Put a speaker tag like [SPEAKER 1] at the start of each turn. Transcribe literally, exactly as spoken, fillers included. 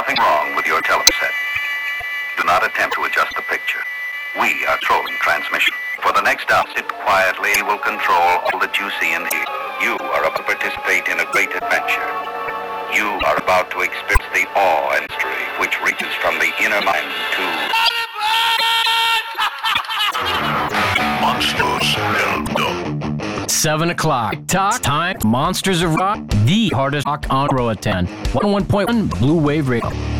[SPEAKER 1] something wrong with your teleset. Do not attempt to adjust the picture. We are trolling transmission. For the next hour, sit quietly. We will control all that you see and hear. You are about to participate in a great adventure. You are about to experience the awe and mystery which reaches from the inner mind to...
[SPEAKER 2] Monsters Held.
[SPEAKER 3] Seven o'clock. Talk time. Monsters of Rock. The hardest rock on Roatan. one oh one point one Blue Wave Radio.